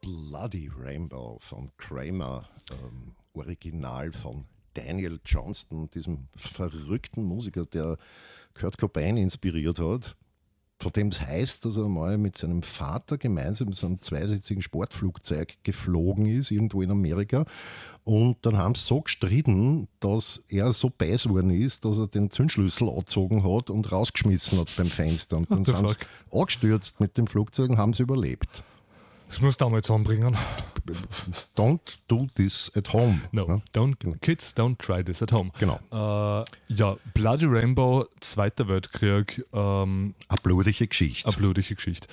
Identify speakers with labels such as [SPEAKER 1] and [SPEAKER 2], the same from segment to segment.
[SPEAKER 1] Bloody Rainbow von Kramer, Original von Daniel Johnston, diesem verrückten Musiker, der Kurt Cobain inspiriert hat, von dem es heißt, dass er mal mit seinem Vater gemeinsam mit so einem zweisitzigen Sportflugzeug geflogen ist, irgendwo in Amerika. Und dann haben sie so gestritten, dass er so beiß worden ist, dass er den Zündschlüssel angezogen hat und rausgeschmissen hat beim Fenster. Und dann sind sie angestürzt mit dem Flugzeug und haben sie überlebt.
[SPEAKER 2] Das musst du auch mal zusammenbringen.
[SPEAKER 1] Don't do this at home.
[SPEAKER 2] No, Kids, don't try this at home.
[SPEAKER 1] Genau.
[SPEAKER 2] Ja, Bloody Rainbow, Zweiter Weltkrieg.
[SPEAKER 1] Eine blutige Geschichte.
[SPEAKER 2] Eine blutige Geschichte.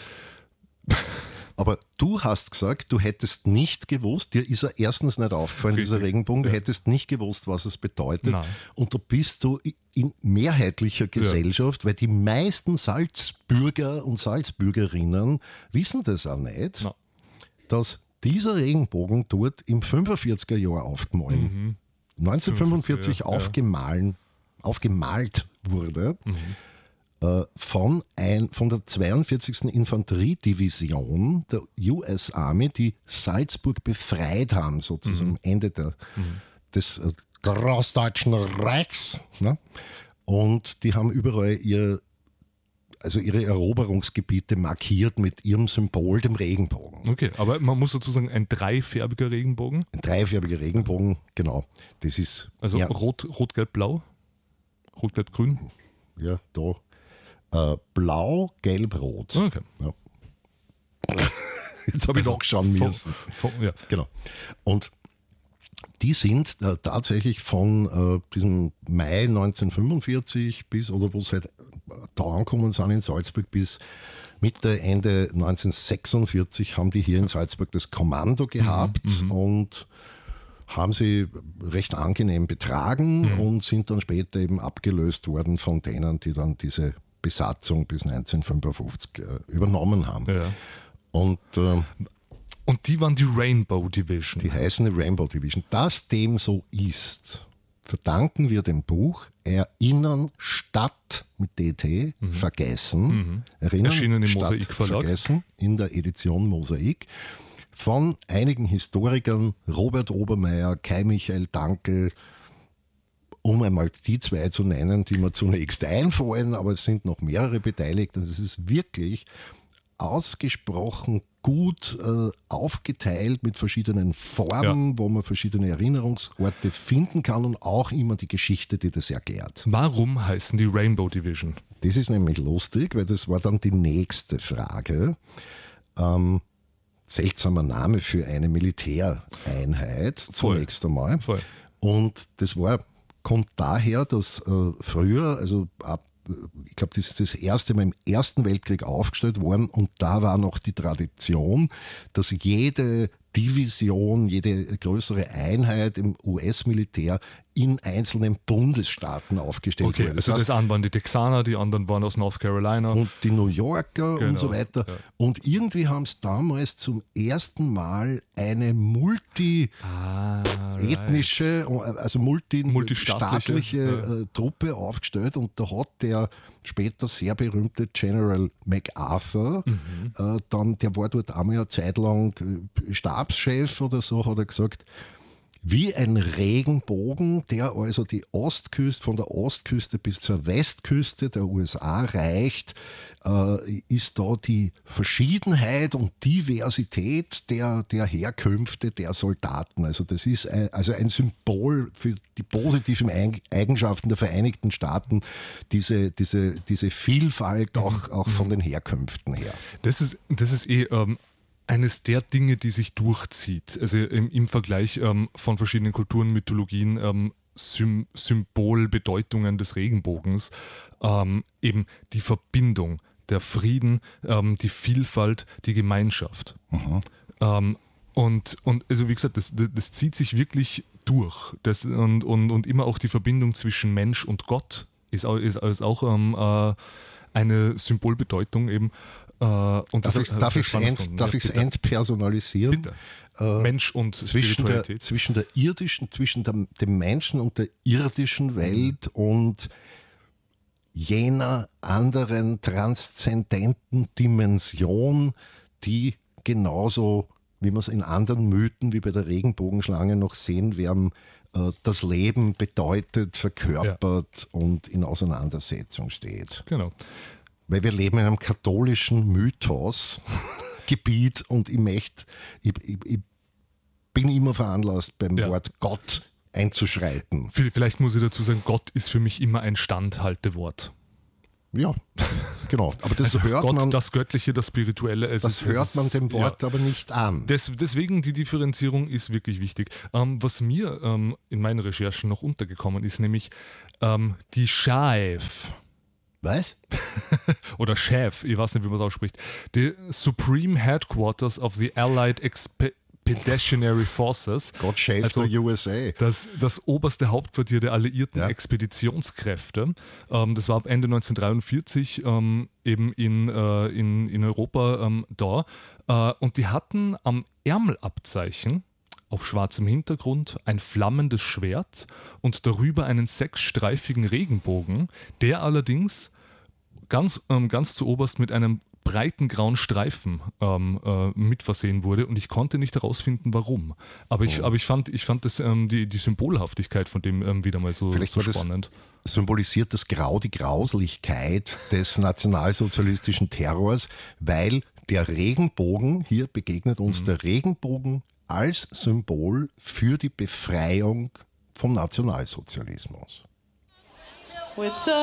[SPEAKER 1] Aber du hast gesagt, du hättest nicht gewusst, dir ist er erstens nicht aufgefallen,
[SPEAKER 2] Richtig.
[SPEAKER 1] dieser Regenbogen, du hättest nicht gewusst, was es bedeutet.
[SPEAKER 2] Nein.
[SPEAKER 1] Und da bist du in mehrheitlicher Gesellschaft, weil die meisten Salzbürger und Salzbürgerinnen wissen das auch nicht,
[SPEAKER 2] Nein.
[SPEAKER 1] dass dieser Regenbogen dort im 45er Jahr aufgemalt, 1945
[SPEAKER 2] ja.
[SPEAKER 1] aufgemalt wurde. Von der 42. Infanteriedivision der US Army, die Salzburg befreit haben, sozusagen am Ende des Großdeutschen Reichs. Ne? Und die haben überall ihre Eroberungsgebiete markiert mit ihrem Symbol, dem Regenbogen.
[SPEAKER 2] Okay, aber man muss dazu sagen, ein dreifärbiger Regenbogen.
[SPEAKER 1] Ein dreifärbiger Regenbogen, genau. Das ist
[SPEAKER 2] Also
[SPEAKER 1] ja,
[SPEAKER 2] rot, gelb, blau, rot, gelb, grün.
[SPEAKER 1] ja da. Blau, gelb, rot.
[SPEAKER 2] Okay.
[SPEAKER 1] Ja. Jetzt habe ich nachschauen müssen.
[SPEAKER 2] Ja.
[SPEAKER 1] Genau. Und die sind tatsächlich von diesem Mai 1945 bis, oder wo sie halt da angekommen sind in Salzburg, bis Mitte, Ende 1946 haben die hier in Salzburg das Kommando gehabt und haben sie recht angenehm betragen und sind dann später eben abgelöst worden von denen, die dann diese Besatzung bis 1955 übernommen haben.
[SPEAKER 2] Ja.
[SPEAKER 1] Und
[SPEAKER 2] die waren die Rainbow Division.
[SPEAKER 1] die heißen die Rainbow Division. Dass dem so ist, verdanken wir dem Buch Erinnern statt mit DT vergessen. Erinnern
[SPEAKER 2] Erschienen im
[SPEAKER 1] statt
[SPEAKER 2] Mosaik Verlag.
[SPEAKER 1] vergessen in der Edition Mosaik von einigen Historikern, Robert Obermeier, Kai Michael Dankel, um einmal die zwei zu nennen, die mir zunächst einfallen, aber es sind noch mehrere beteiligt und es ist wirklich ausgesprochen gut aufgeteilt mit verschiedenen Formen, wo man verschiedene Erinnerungsorte finden kann und auch immer die Geschichte, die das erklärt.
[SPEAKER 2] Warum heißen die Rainbow Division?
[SPEAKER 1] Das ist nämlich lustig, weil das war dann die nächste Frage. Seltsamer Name für eine Militäreinheit zunächst einmal.
[SPEAKER 2] Voll.
[SPEAKER 1] Und das kommt daher, dass früher, also ich glaube, das ist das erste Mal im Ersten Weltkrieg aufgestellt worden und da war noch die Tradition, dass jede Division, jede größere Einheit im US-Militär in einzelnen Bundesstaaten aufgestellt
[SPEAKER 2] Okay,
[SPEAKER 1] wurde.
[SPEAKER 2] also das einen waren die Texaner, die anderen waren aus North Carolina.
[SPEAKER 1] Und die New Yorker und
[SPEAKER 2] Genau,
[SPEAKER 1] so weiter.
[SPEAKER 2] ja.
[SPEAKER 1] Und irgendwie haben es damals zum ersten Mal eine multi-ethnische, also multistaatliche Truppe aufgestellt. Und da hat der später sehr berühmte General MacArthur, der war dort einmal eine Zeit lang Stabschef oder so, hat er gesagt, wie ein Regenbogen, der also die Ostküste, von der Ostküste bis zur Westküste der USA reicht, ist da die Verschiedenheit und Diversität der Herkünfte der Soldaten. Also das ist ein Symbol für die positiven Eigenschaften der Vereinigten Staaten, diese Vielfalt auch von den Herkünften her.
[SPEAKER 2] Das ist eines der Dinge, die sich durchzieht. Also im Vergleich von verschiedenen Kulturen, Mythologien, Symbolbedeutungen des Regenbogens, eben die Verbindung, der Frieden, die Vielfalt, die Gemeinschaft. Und also wie gesagt, das zieht sich wirklich durch. Und immer auch die Verbindung zwischen Mensch und Gott ist auch eine Symbolbedeutung eben. Und
[SPEAKER 1] Darf ich es entpersonalisieren?
[SPEAKER 2] Bitte. Mensch und Spiritualität.
[SPEAKER 1] Zwischen der irdischen, dem Menschen und der irdischen Welt und jener anderen transzendenten Dimension, die genauso wie wir es in anderen Mythen, wie bei der Regenbogenschlange noch sehen werden, das Leben bedeutet, verkörpert und in Auseinandersetzung steht.
[SPEAKER 2] Genau.
[SPEAKER 1] Weil wir leben in einem katholischen Mythos-Gebiet und ich bin immer veranlasst, beim Wort Gott einzuschreiten.
[SPEAKER 2] Vielleicht muss ich dazu sagen, Gott ist für mich immer ein Standhaltewort.
[SPEAKER 1] Ja, genau. Aber das
[SPEAKER 2] also
[SPEAKER 1] hört
[SPEAKER 2] Gott,
[SPEAKER 1] man.
[SPEAKER 2] Das Göttliche, das Spirituelle.
[SPEAKER 1] Hört man dem Wort aber nicht an.
[SPEAKER 2] Deswegen die Differenzierung ist wirklich wichtig. Was mir in meinen Recherchen noch untergekommen ist, nämlich die Schaef.
[SPEAKER 1] Was?
[SPEAKER 2] Oder Chef, ich weiß nicht, wie man es ausspricht. The Supreme Headquarters of the Allied Expeditionary Forces.
[SPEAKER 1] God save the USA.
[SPEAKER 2] Das oberste Hauptquartier der alliierten Expeditionskräfte. Das war ab Ende 1943 eben in Europa da. Und die hatten am Ärmelabzeichen auf schwarzem Hintergrund ein flammendes Schwert und darüber einen 6-streifigen Regenbogen, der allerdings ganz zu oberst mit einem breiten grauen Streifen mit versehen wurde und ich konnte nicht herausfinden, warum. Aber ich fand das, die Symbolhaftigkeit von dem wieder mal so spannend.
[SPEAKER 1] Das symbolisiert das Grau, die Grauslichkeit des nationalsozialistischen Terrors, weil der Regenbogen, hier begegnet uns der Regenbogen als Symbol für die Befreiung vom Nationalsozialismus.